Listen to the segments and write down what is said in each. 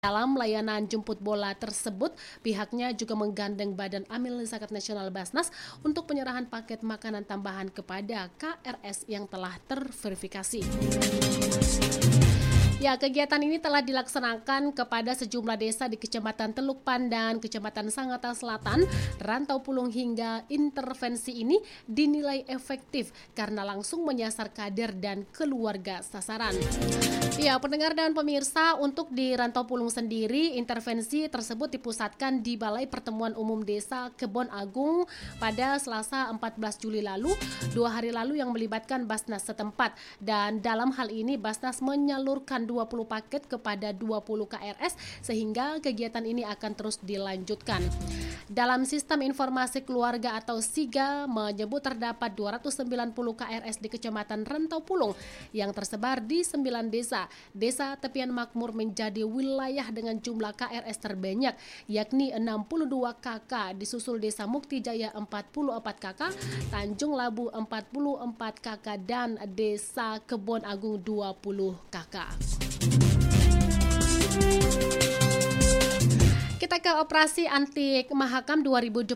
Dalam layanan jemput bola tersebut, pihaknya juga menggandeng Badan Amil Zakat Nasional Basnas untuk penyerahan paket makanan tambahan kepada KRS yang telah terverifikasi. Ya, kegiatan ini telah dilaksanakan kepada sejumlah desa di Kecamatan Teluk Pandan, Kecamatan Sangatta Selatan, Rantau Pulung hingga intervensi ini dinilai efektif karena langsung menyasar kader dan keluarga sasaran. Ya, pendengar dan pemirsa, untuk di Rantau Pulung sendiri, intervensi tersebut dipusatkan di Balai Pertemuan Umum Desa Kebon Agung pada Selasa 14 Juli lalu, 2 hari lalu yang melibatkan Basnas setempat. Dan dalam hal ini Basnas menyalurkan 20 paket kepada 20 KRS sehingga kegiatan ini akan terus dilanjutkan. Dalam sistem informasi keluarga atau SIGA menyebut terdapat 290 KRS di Kecamatan Rantau Pulung yang tersebar di 9 desa. Desa Tepian Makmur menjadi wilayah dengan jumlah KRS terbanyak, yakni 62 KK, disusul Desa Mukti Jaya 44 KK, Tanjung Labu 44 KK, dan Desa Kebon Agung 20 KK. Kita ke operasi antik Mahakam 2026,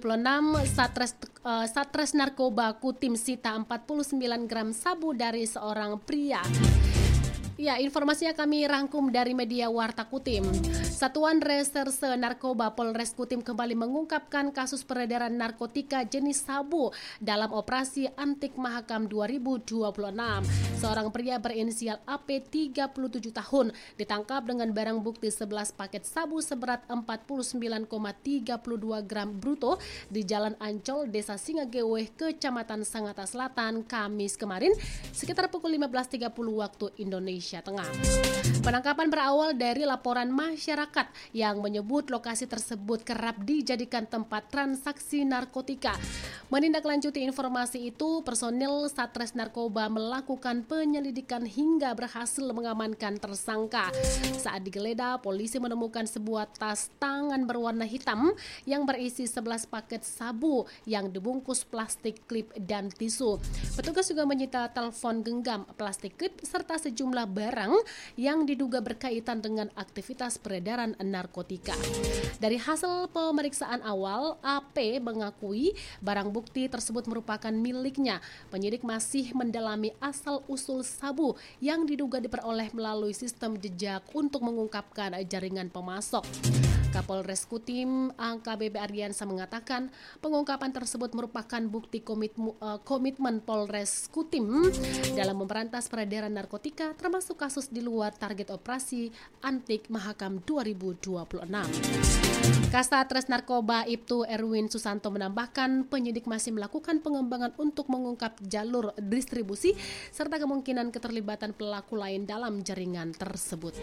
Satres Narkoba Kutim sita 49 gram sabu dari seorang pria. Ya, informasinya kami rangkum dari media Warta Kutim. Satuan Reserse Narkoba Polres Kutim kembali mengungkapkan kasus peredaran narkotika jenis sabu dalam operasi Antik Mahakam 2026. Seorang pria berinisial AP 37 tahun ditangkap dengan barang bukti 11 paket sabu seberat 49,32 gram bruto di Jalan Ancol, Desa Singageweh, Kecamatan Sangatta Selatan, Kamis kemarin sekitar pukul 15.30 waktu Indonesia Tengah. Penangkapan berawal dari laporan masyarakat yang menyebut lokasi tersebut kerap dijadikan tempat transaksi narkotika. Menindaklanjuti informasi itu, personil Satres Narkoba melakukan penyelidikan hingga berhasil mengamankan tersangka. Saat digeledah, polisi menemukan sebuah tas tangan berwarna hitam yang berisi 11 paket sabu yang dibungkus plastik klip dan tisu. Petugas juga menyita telepon genggam, plastik klip, serta sejumlah barang yang diduga berkaitan dengan aktivitas peredaran narkotika. Dari hasil pemeriksaan awal, AP mengakui barang bukti tersebut merupakan miliknya. Penyidik masih mendalami asal-usul sabu yang diduga diperoleh melalui sistem jejak untuk mengungkapkan jaringan pemasok. Kapolres Kutim AKBP Ardiansa mengatakan pengungkapan tersebut merupakan bukti komitmen Polres Kutim dalam memberantas peredaran narkotika termasuk kasus di luar target operasi Antik Mahakam 2026. Kasatres Narkoba Ibtu Erwin Susanto menambahkan penyidik masih melakukan pengembangan untuk mengungkap jalur distribusi serta kemungkinan keterlibatan pelaku lain dalam jaringan tersebut.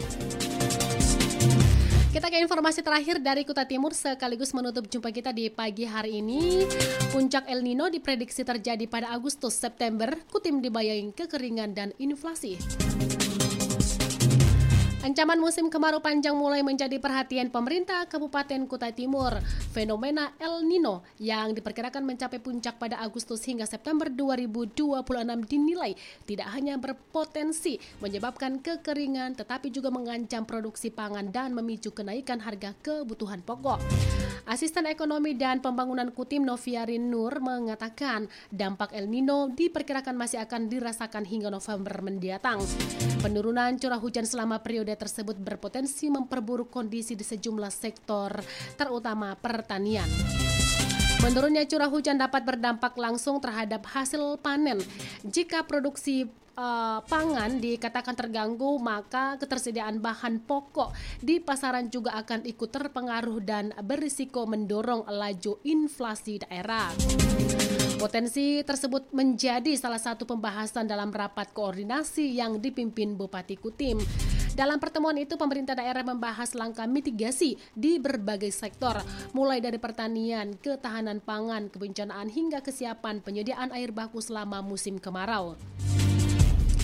Kita ke informasi terakhir dari Kuta Timur sekaligus menutup jumpa kita di pagi hari ini. Puncak El Nino diprediksi terjadi pada Agustus-September. Kutim dibayang kekeringan dan inflasi. Ancaman musim kemarau panjang mulai menjadi perhatian pemerintah Kabupaten Kutai Timur. Fenomena El Nino yang diperkirakan mencapai puncak pada Agustus hingga September 2026 dinilai tidak hanya berpotensi menyebabkan kekeringan tetapi juga mengancam produksi pangan dan memicu kenaikan harga kebutuhan pokok. Asisten Ekonomi dan Pembangunan Kutim Noviarin Nur mengatakan dampak El Nino diperkirakan masih akan dirasakan hingga November mendatang. Penurunan curah hujan selama periode tersebut berpotensi memperburuk kondisi di sejumlah sektor, terutama pertanian. Menurunnya curah hujan dapat berdampak langsung terhadap hasil panen. Jika produksi pangan dikatakan terganggu, maka ketersediaan bahan pokok di pasaran juga akan ikut terpengaruh dan berisiko mendorong laju inflasi daerah. Potensi tersebut menjadi salah satu pembahasan dalam rapat koordinasi yang dipimpin Bupati Kutim. Dalam pertemuan itu, pemerintah daerah membahas langkah mitigasi di berbagai sektor, mulai dari pertanian, ketahanan pangan, kebencanaan hingga kesiapan penyediaan air baku selama musim kemarau.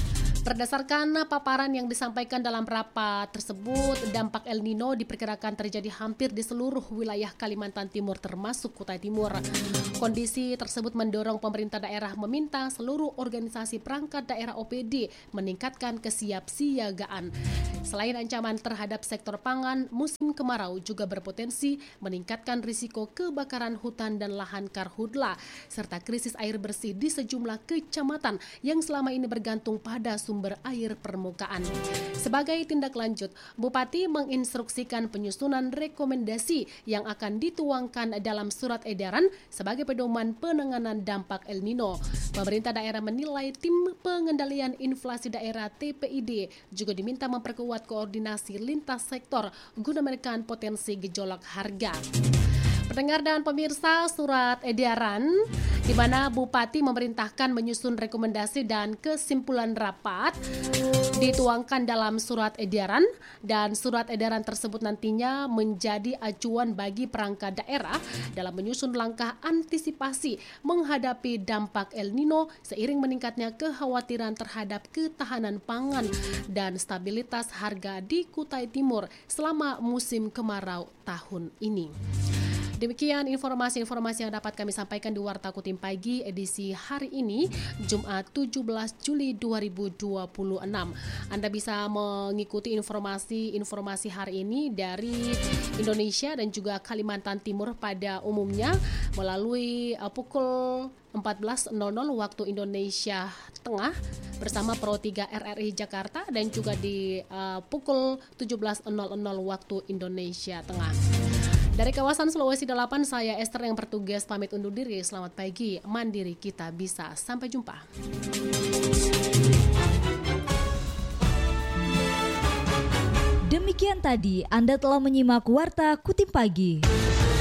Berdasarkan paparan yang disampaikan dalam rapat tersebut, dampak El Nino diperkirakan terjadi hampir di seluruh wilayah Kalimantan Timur termasuk Kutai Timur. Kondisi tersebut mendorong pemerintah daerah meminta seluruh organisasi perangkat daerah OPD meningkatkan kesiapsiagaan. Selain ancaman terhadap sektor pangan, musim kemarau juga berpotensi meningkatkan risiko kebakaran hutan dan lahan karhutla, serta krisis air bersih di sejumlah kecamatan yang selama ini bergantung pada sumber air permukaan. Sebagai tindak lanjut, Bupati menginstruksikan penyusunan rekomendasi yang akan dituangkan dalam surat edaran sebagai pedoman penanganan dampak El Nino. Pemerintah daerah menilai tim pengendalian inflasi daerah TPID juga diminta memperkuat koordinasi lintas sektor guna menekan potensi gejolak harga. Pendengar dan pemirsa, surat edaran di mana Bupati memerintahkan menyusun rekomendasi dan kesimpulan rapat dituangkan dalam surat edaran, dan surat edaran tersebut nantinya menjadi acuan bagi perangkat daerah dalam menyusun langkah antisipasi menghadapi dampak El Nino seiring meningkatnya kekhawatiran terhadap ketahanan pangan dan stabilitas harga di Kutai Timur selama musim kemarau tahun ini. Demikian informasi-informasi yang dapat kami sampaikan di Warta Kutim Pagi edisi hari ini, Jumat 17 Juli 2026. Anda bisa mengikuti informasi hari ini dari Indonesia dan juga Kalimantan Timur pada umumnya melalui pukul 14.00 waktu Indonesia Tengah bersama Pro 3 RRI Jakarta dan juga di pukul 17.00 waktu Indonesia Tengah. Dari kawasan Sulawesi 8, saya Esther yang bertugas pamit undur diri. Selamat pagi, mandiri kita bisa. Sampai jumpa. Demikian tadi Anda telah menyimak Warta Kutim Pagi.